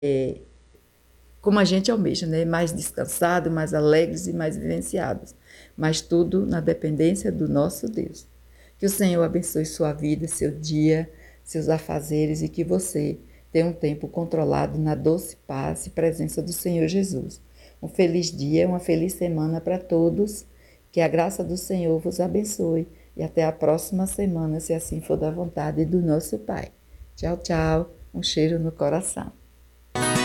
como a gente almeja, né? Mais descansados, mais alegres e mais vivenciados. Mas tudo na dependência do nosso Deus. Que o Senhor abençoe sua vida, seu dia, seus afazeres e que você tenha um tempo controlado na doce paz e presença do Senhor Jesus. Um feliz dia, uma feliz semana para todos. Que a graça do Senhor vos abençoe e até a próxima semana, se assim for da vontade do nosso Pai. Tchau, tchau. Um cheiro no coração.